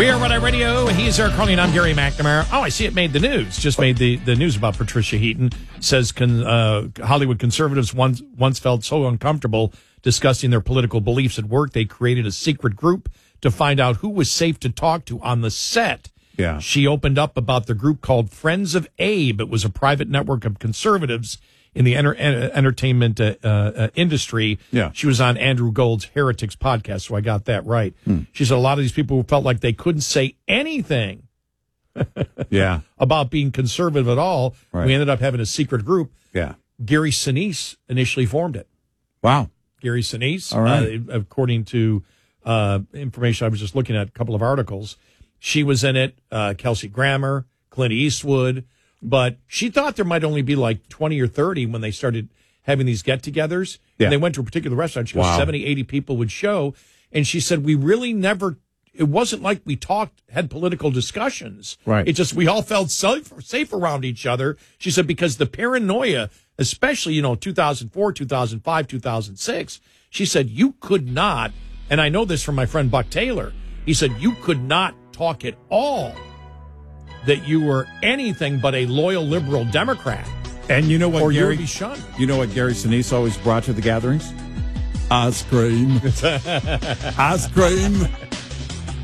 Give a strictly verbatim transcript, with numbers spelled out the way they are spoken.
We are Red Eye Radio. He's Eric Carly, and I'm Gary McNamara. Oh, I see it made the news. Just made the, the news about Patricia Heaton. Says con, uh, Hollywood conservatives once, once felt so uncomfortable discussing their political beliefs at work, they created a secret group to find out who was safe to talk to on the set. Yeah. She opened up about the group called Friends of Abe. It was a private network of conservatives in the enter, entertainment uh, uh, industry. Yeah. She was on Andrew Gold's Heretics podcast, so I got that right. Hmm. She said a lot of these people felt like they couldn't say anything yeah. about being conservative at all. Right. We ended up having a secret group. Yeah. Gary Sinise initially formed it. Wow. Gary Sinise, all right. uh, according to uh, information I was just looking at, a couple of articles, she was in it, uh, Kelsey Grammer, Clint Eastwood. But she thought there might only be like twenty or thirty when they started having these get-togethers. Yeah. And they went to a particular restaurant. She goes, wow. seventy, eighty people would show. And she said, we really never, it wasn't like we talked, had political discussions. Right. It just, we all felt safe, safe around each other. She said, because the paranoia, especially, you know, two thousand four, two thousand five, two thousand six, she said, you could not, and I know this from my friend Buck Taylor, he said, you could not talk at all that you were anything but a loyal liberal Democrat. And you know what, or Gary? you would be shunned. You know what Gary Sinise always brought to the gatherings? Ice cream. Ice cream.